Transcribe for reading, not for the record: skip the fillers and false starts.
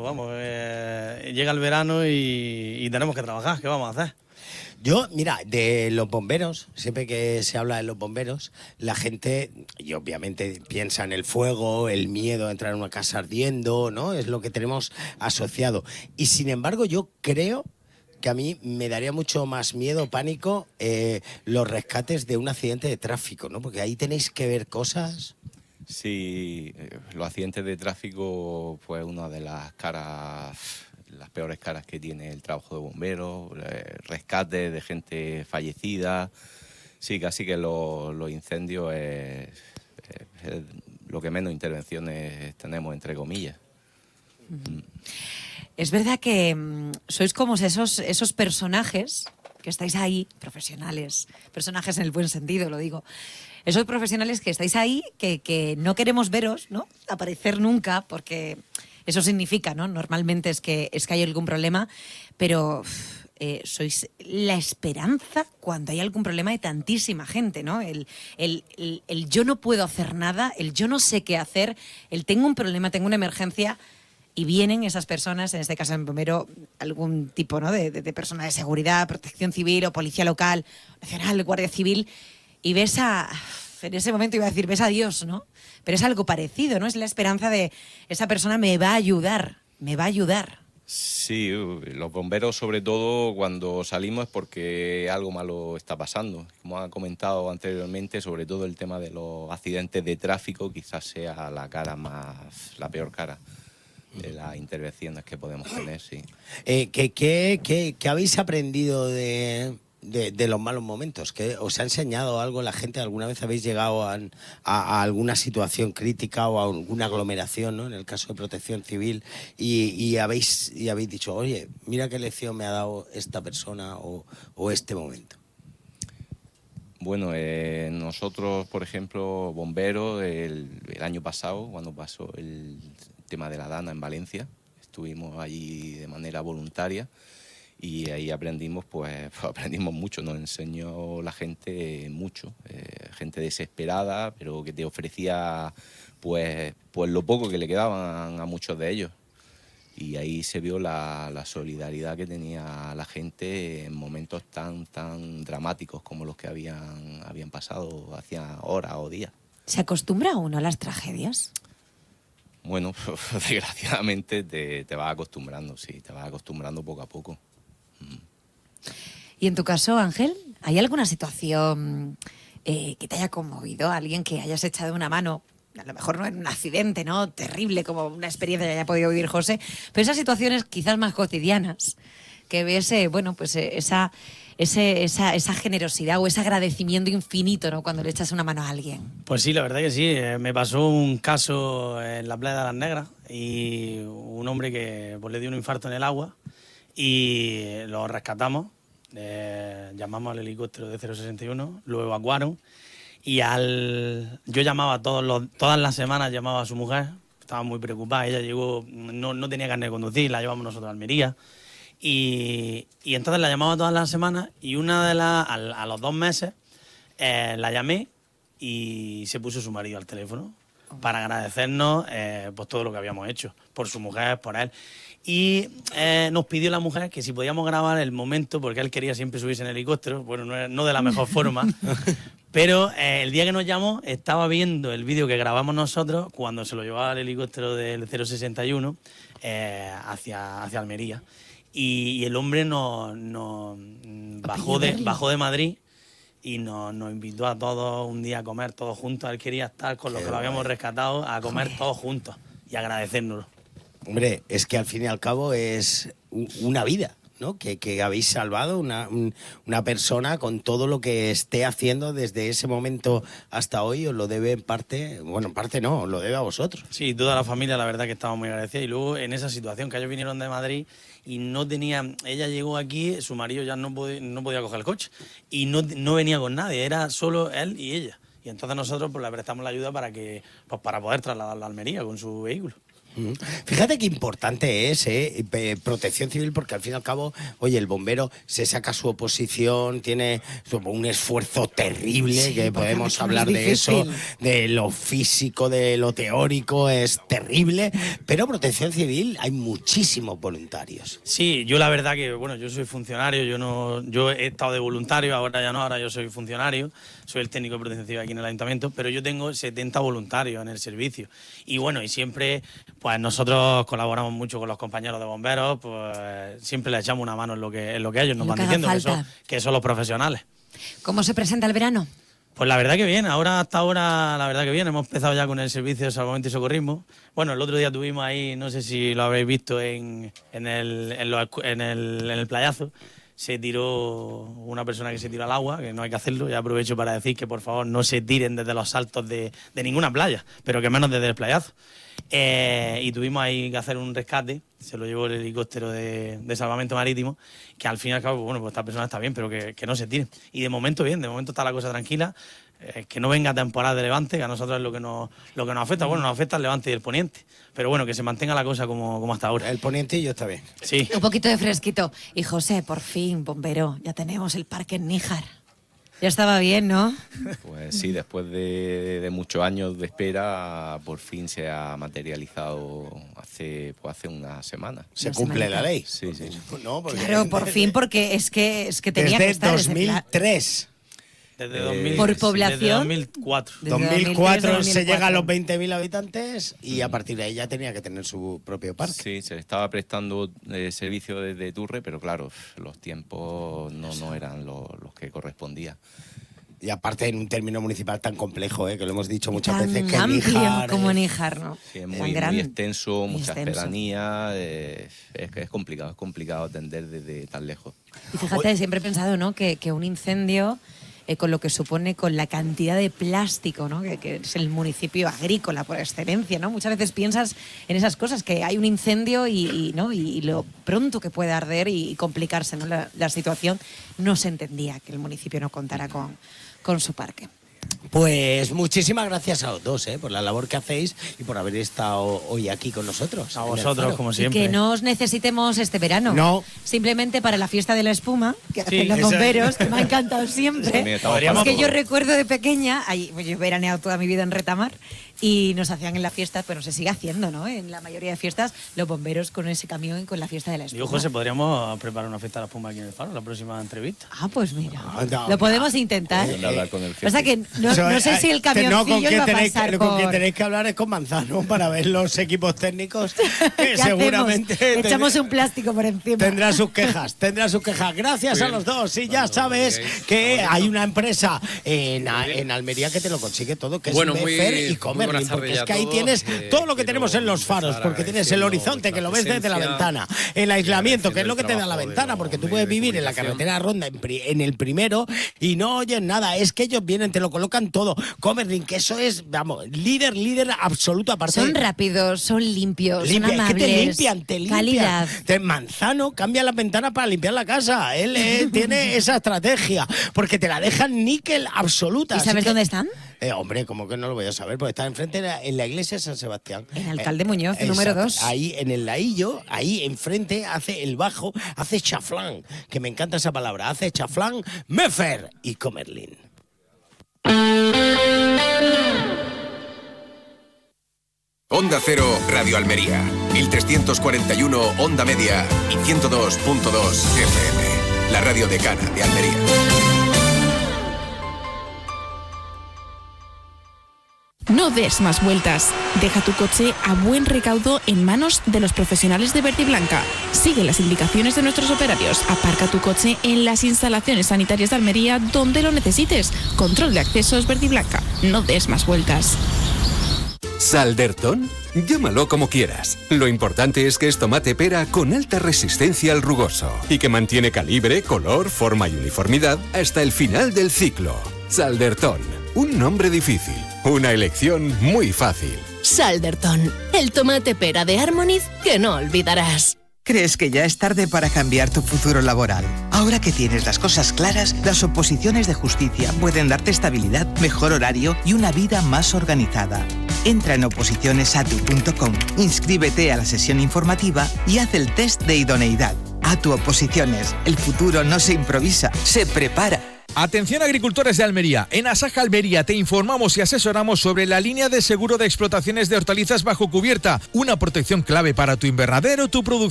vamos, llega el verano y tenemos que trabajar, ¿qué vamos a hacer? Yo, mira, de los bomberos, siempre que se habla de los bomberos, la gente, y obviamente piensa en el fuego, el miedo a entrar en una casa ardiendo, ¿no? Es lo que tenemos asociado. Y sin embargo, yo creo que a mí me daría mucho más miedo, pánico, los rescates de un accidente de tráfico, ¿no? Porque ahí tenéis que ver cosas. Sí, los accidentes de tráfico, pues una de las caras, las peores caras que tiene el trabajo de bomberos, rescates de gente fallecida. Sí, casi que los incendios es lo que menos intervenciones tenemos, entre comillas. Es verdad que sois como esos personajes que estáis ahí, profesionales, personajes en el buen sentido, lo digo. Esos profesionales que estáis ahí, que no queremos veros, ¿no? Aparecer nunca, porque eso significa, ¿no? Normalmente es que hay algún problema, pero sois la esperanza cuando hay algún problema de tantísima gente, ¿no? El yo no puedo hacer nada, el yo no sé qué hacer, el tengo un problema, tengo una emergencia. Y vienen esas personas, en este caso en bombero, algún tipo, ¿no? de persona de seguridad, protección civil o policía local, nacional, guardia civil, y ves en ese momento iba a decir, ves a Dios, ¿no? Pero es algo parecido, ¿no? Es la esperanza de esa persona me va a ayudar. Sí, los bomberos sobre todo cuando salimos es porque algo malo está pasando. Como ha comentado anteriormente, sobre todo el tema de los accidentes de tráfico quizás sea la peor cara de las intervenciones que podemos tener, sí. ¿Qué habéis aprendido de los malos momentos? ¿Qué os ha enseñado algo la gente? ¿Alguna vez habéis llegado a alguna situación crítica o a alguna aglomeración, ¿no? En el caso de protección civil y habéis dicho, oye, mira qué lección me ha dado esta persona o este momento? Bueno, nosotros, por ejemplo, bomberos, el año pasado, cuando pasó el tema de la Dana en Valencia, estuvimos allí de manera voluntaria y ahí aprendimos mucho, nos enseñó la gente mucho, gente desesperada, pero que te ofrecía pues lo poco que le quedaban a muchos de ellos. Y ahí se vio la solidaridad que tenía la gente en momentos tan dramáticos como los que habían pasado hacía horas o días. ¿Se acostumbra uno a las tragedias? Bueno, desgraciadamente te vas acostumbrando, sí, te vas acostumbrando poco a poco. Y en tu caso, Ángel, ¿hay alguna situación que te haya conmovido? ¿Alguien que hayas echado una mano? A lo mejor no en un accidente, ¿no? Terrible, como una experiencia que haya podido vivir José, pero esas situaciones quizás más cotidianas, que ves, esa generosidad o ese agradecimiento infinito, ¿no? Cuando le echas una mano a alguien. Pues sí, la verdad que sí. Me pasó un caso en la playa de Las Negras y un hombre que le dio un infarto en el agua y lo rescatamos. Llamamos al helicóptero de 061, lo evacuaron y yo llamaba todas las semanas, llamaba a su mujer, estaba muy preocupada, ella llegó, no tenía carnet de conducir, la llevamos nosotros a Almería y entonces la llamaba todas las semanas y a los 2 meses la llamé y se puso su marido al teléfono para agradecernos pues todo lo que habíamos hecho, por su mujer, por él. Y nos pidió la mujer que si podíamos grabar el momento, porque él quería siempre subirse en helicóptero, bueno, no de la mejor forma, pero el día que nos llamó estaba viendo el vídeo que grabamos nosotros cuando se lo llevaba el helicóptero del 061 hacia Almería. Y el hombre nos bajó de Madrid y nos invitó a todos un día a comer todos juntos. Él quería estar con los que lo habíamos rescatado a comer todos juntos y agradecérnoslo. Hombre, es que al fin y al cabo es una vida, ¿no? Que habéis salvado una persona con todo lo que esté haciendo desde ese momento hasta hoy, os lo debe en parte no, os lo debe a vosotros. Sí, toda la familia la verdad que estaba muy agradecida y luego en esa situación que ellos vinieron de Madrid y ella llegó aquí, su marido ya no podía coger el coche y no venía con nadie, era solo él y ella. Y entonces nosotros pues le prestamos la ayuda para poder trasladarlo a Almería con su vehículo. Fíjate qué importante es protección civil, porque al fin y al cabo, oye, el bombero se saca su oposición, tiene un esfuerzo terrible, sí, que podemos hablar de eso, de lo físico, de lo teórico, es terrible, pero protección civil hay muchísimos voluntarios. Sí, yo la verdad que, bueno, yo soy funcionario, yo he estado de voluntario, ahora ya no, ahora yo soy funcionario, soy el técnico de protección civil aquí en el ayuntamiento, pero yo tengo 70 voluntarios en el servicio. Y bueno, y siempre, pues nosotros colaboramos mucho con los compañeros de bomberos, pues siempre les echamos una mano en lo que ellos nos van diciendo, que son los profesionales. ¿Cómo se presenta el verano? Pues la verdad que bien, hasta ahora la verdad que bien, hemos empezado ya con el servicio de salvamento y socorrismo. Bueno, el otro día tuvimos ahí, no sé si lo habréis visto en el playazo, se tiró una persona que se tiró al agua, que no hay que hacerlo, y aprovecho para decir que por favor no se tiren desde los saltos de ninguna playa, pero que menos desde el playazo. Y tuvimos ahí que hacer un rescate, se lo llevó el helicóptero de salvamento marítimo, que al fin y al cabo, bueno, pues esta persona está bien, pero que no se tiren. Y de momento bien, de momento está la cosa tranquila, que no venga temporada de levante, que a nosotros es lo que nos afecta. Bueno, nos afecta el levante y el poniente, pero bueno, que se mantenga la cosa como hasta ahora. El poniente y yo está bien. Sí. Un poquito de fresquito. Y José, por fin, bombero, ya tenemos el parque en Níjar. Ya estaba bien, ¿no? Pues sí, después de muchos años de espera, por fin se ha materializado hace una semana. ¿Se cumple la ley? Sí. No, claro, por fin, porque es que tenía que estar... Desde 2003. Desde 2000, por población. Desde 2004. Desde 2004 se llega a los 20.000 habitantes y a partir de ahí ya tenía que tener su propio parque. Sí, se le estaba prestando servicio desde Turre, pero claro, los tiempos no eran los que correspondía. Y aparte en un término municipal tan complejo, que lo hemos dicho muchas tan veces, que amplio Níjar, como Níjar, ¿no? Sí, es muy extenso, muchas pedanías, es complicado atender desde tan lejos. Y fíjate, siempre he pensado, ¿no?, que un incendio, con lo que supone, con la cantidad de plástico, ¿no?, que es el municipio agrícola por excelencia, ¿no? Muchas veces piensas en esas cosas, que hay un incendio y lo pronto que puede arder y complicarse, ¿no?, la situación. No se entendía que el municipio no contara con su parque. Pues muchísimas gracias a los dos, por la labor que hacéis y por haber estado hoy aquí con nosotros. A vosotros, como siempre. Y que no os necesitemos este verano. No. Simplemente para la fiesta de la espuma, que hacen los bomberos, que me ha encantado siempre. Es que yo recuerdo de pequeña, pues yo he veraneado toda mi vida en Retamar, y nos hacían en la fiesta, pero se sigue haciendo, ¿no?, en la mayoría de fiestas, los bomberos con ese camión y con la fiesta de la espuma. Digo, José, podríamos preparar una fiesta de la espuma aquí en el Faro, la próxima entrevista. Ah, pues mira, lo podemos intentar. O sea que no sé si el camioncillo va a pasar con quien tenéis que hablar es con Manzano para ver los equipos técnicos, que seguramente echamos un plástico por encima. Tendrá sus quejas. Gracias a los dos. Y ya sabes que hay una empresa en Almería que te lo consigue todo, que es Mefer y Comerlin, porque es que ahí tienes todo lo que tenemos en los faros, porque tienes el horizonte que lo ves desde la ventana, el aislamiento, que es lo que te da la ventana, porque tú puedes vivir en la carretera Ronda en el primero y no oyes nada. Es que ellos vienen, te lo colocan todo. Comerlin, que eso es, vamos, líder absoluto. Aparte, son rápidos, son limpios, son amables. Que te limpian. Calidad. Manzano cambia las ventanas para limpiar la casa. Él tiene esa estrategia, porque te la dejan níquel absoluta. ¿Y sabes dónde están? Hombre, ¿cómo que no lo voy a saber? Porque está enfrente en la iglesia de San Sebastián. En Alcalde Muñoz, número 2. Ahí en el laillo, ahí enfrente hace el bajo, hace chaflán, que me encanta esa palabra, hace chaflán, Mefer y Comerlin. Onda Cero, Radio Almería, 1341 Onda Media y 102.2 FM, la radio decana de Almería. No des más vueltas. Deja tu coche a buen recaudo en manos de los profesionales de Vertiblanca. Sigue las indicaciones de nuestros operarios. Aparca tu coche en las instalaciones sanitarias de Almería donde lo necesites. Control de accesos Vertiblanca. No des más vueltas. ¿Saldertón? Llámalo como quieras. Lo importante es que es tomate pera con alta resistencia al rugoso y que mantiene calibre, color, forma y uniformidad hasta el final del ciclo. Saldertón. Un nombre difícil. Una elección muy fácil. Saldertón. El tomate pera de Harmoniz que no olvidarás. ¿Crees que ya es tarde para cambiar tu futuro laboral? Ahora que tienes las cosas claras, las oposiciones de justicia pueden darte estabilidad, mejor horario y una vida más organizada. Entra en oposicionesatu.com, inscríbete a la sesión informativa y haz el test de idoneidad. ATU Oposiciones. El futuro no se improvisa, se prepara. Atención agricultores de Almería, en Asaja Almería te informamos y asesoramos sobre la línea de seguro de explotaciones de hortalizas bajo cubierta, una protección clave para tu invernadero, tu producción